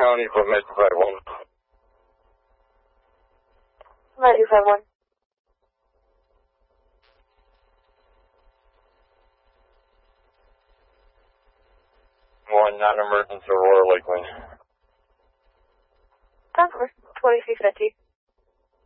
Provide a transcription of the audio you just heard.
County from 9251. 9251. One non-emergency Aurora Lakeland. Concourse 2350.